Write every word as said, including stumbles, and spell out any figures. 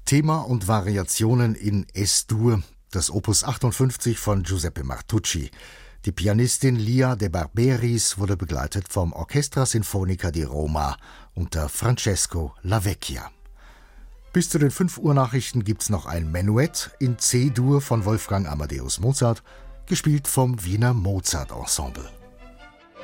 Thema und Variationen in Es-Dur, das Opus achtundfünfzig von Giuseppe Martucci. Die Pianistin Lia De Barberis wurde begleitet vom Orchestra Sinfonica di Roma unter Francesco Lavecchia. Bis zu den fünf Uhr Nachrichten gibt's noch ein Menuett in C-Dur von Wolfgang Amadeus Mozart, gespielt vom Wiener Mozart Ensemble.